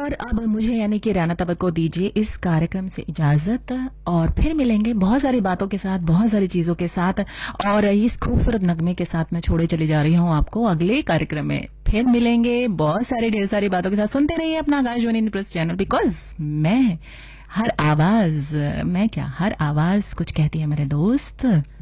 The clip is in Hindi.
और अब मुझे यानी कि राना तबक को दीजिए इस कार्यक्रम से इजाजत, और फिर मिलेंगे बहुत सारी बातों के साथ, बहुत सारी चीजों के साथ, और इस खूबसूरत नगमे के साथ मैं छोड़े चली जा रही हूँ आपको अगले कार्यक्रम में। फिर मिलेंगे बहुत सारी ढेर सारी बातों के साथ। सुनते रहिए अपना आकाशवाणी इंद्रप्रस्थ चैनल, बिकॉज मैं हर आवाज कुछ कहती है मेरे दोस्त।